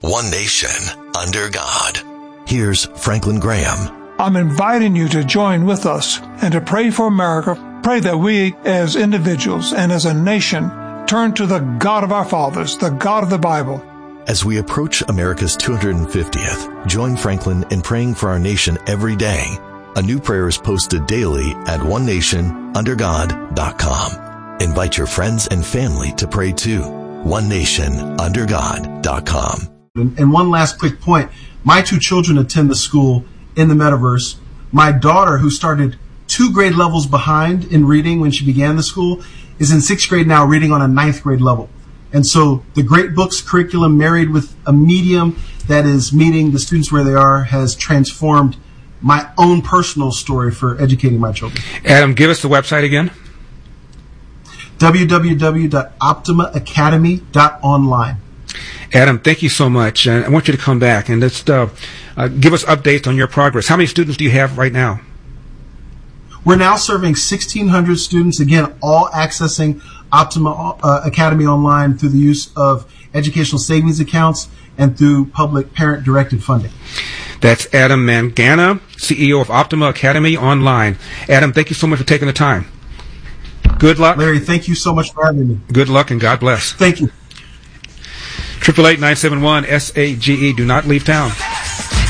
one nation, under God. Here's Franklin Graham. I'm inviting you to join with us and to pray for America. Pray that we as individuals and as a nation turn to the God of our fathers, the God of the Bible. As we approach America's 250th, join Franklin in praying for our nation every day. A new prayer is posted daily at onenationundergod.com. Invite your friends and family to pray too. onenationundergod.com. And one last quick point. My two children attend the school in the metaverse. My daughter, who started 2 grade levels behind in reading when she began the school, is in 6th grade now, reading on a 9th grade level. And so the Great Books curriculum, married with a medium that is meeting the students where they are, has transformed my own personal story for educating my children. Adam, give us the website again. www.optimaacademy.online. Adam, thank you so much. And I want you to come back and just give us updates on your progress. How many students do you have right now? We're now serving 1,600 students, again, all accessing Optima Academy online through the use of educational savings accounts and through public parent-directed funding. That's Adam Mangana, CEO of Optima Academy Online. Adam, thank you so much for taking the time. Good luck. Larry, thank you so much for having me. Good luck and God bless. Thank you. 888-971-SAGE. Do not leave town.